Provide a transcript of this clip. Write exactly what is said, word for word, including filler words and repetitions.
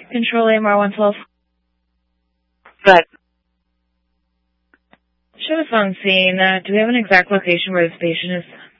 Control A M R one twelve. Good. Show us on scene. Uh, do we have an exact location where this patient is?